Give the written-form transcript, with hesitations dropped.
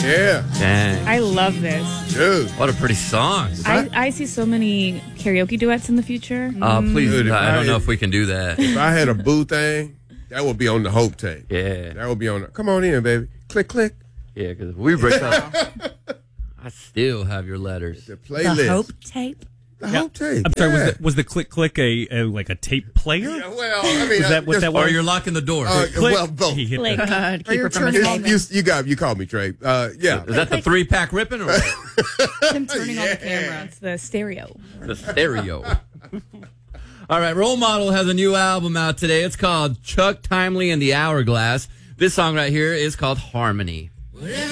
Yeah. Dang. I love this. Dude. What a pretty song. I see so many karaoke duets in the future. Please, Dude, if I don't I- know if we can do that. If I had a boo thing, that would be on the Hope tape. Yeah. That would be on the, come on in, baby. Click, click. Yeah, because if we break up, I still have your letters. The playlist. The Hope tape. The Hope tape. I'm sorry, yeah. was the click click a tape player? Yeah, well, I mean, Was that what that was? Or you're locking the door. Click. well, both. He hit Click. the- Keep her from escaping. You called me Trey. Yeah. Is that the 3-pack ripping or what? Him turning on the camera. It's the stereo. The stereo? All right, Role Model has a new album out today. It's called Chuck Timely and the Hourglass. This song right here is called Harmony.